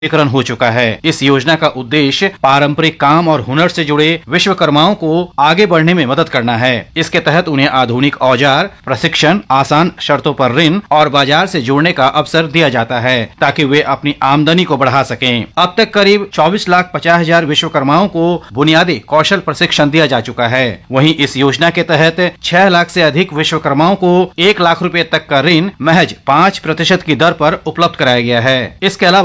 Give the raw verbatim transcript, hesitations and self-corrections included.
विकरण हो चुका है। इस योजना का उद्देश्य पारंपरिक काम और हुनर से जुड़े विश्वकर्माओं को आगे बढ़ने में मदद करना है। इसके तहत उन्हें आधुनिक औजार, प्रशिक्षण, आसान शर्तों पर ऋण और बाजार से जुड़ने का अवसर दिया जाता है ताकि वे अपनी आमदनी को बढ़ा सकें। अब तक करीब चौबीस लाख पचास हजार विश्वकर्माओं को बुनियादी कौशल प्रशिक्षण दिया जा चुका है। वहीं इस योजना के तहत छह लाख से अधिक विश्वकर्माओं को एक लाख रुपए तक का ऋण महज पाँच प्रतिशत की दर पर उपलब्ध कराया गया है। इसके अलावा